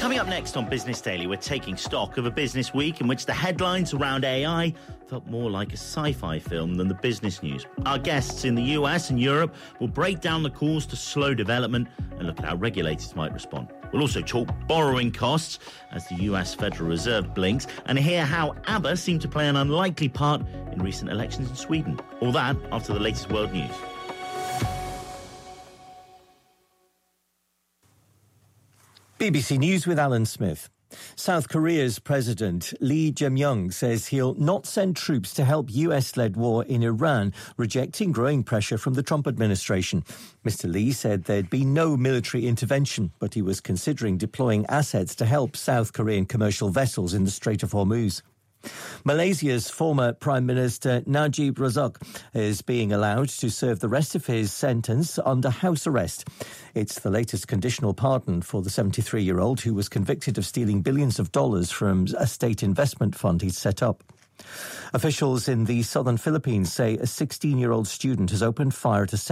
Coming up next on Business Daily, we're taking stock of a business week in which the headlines around AI felt more like a sci-fi film than the business news. Our guests in the US and Europe will break down the calls to slow development and look at how regulators might respond. We'll also talk borrowing costs as the US Federal Reserve blinks and hear how ABBA seemed to play an unlikely part in recent elections in Sweden. All that after the latest world news. BBC News with Alan Smith. South Korea's President Lee Jae-myung says he'll not send troops to help US-led war in Iran, rejecting growing pressure from the Trump administration. Mr. Lee said there'd be no military intervention, but he was considering deploying assets to help South Korean commercial vessels in the Strait of Hormuz. Malaysia's former Prime Minister Najib Razak is being allowed to serve the rest of his sentence under house arrest. It's the latest conditional pardon for the 73-year-old who was convicted of stealing billions of dollars from a state investment fund he'd set up. Officials in the southern Philippines say a 16-year-old student has opened fire at a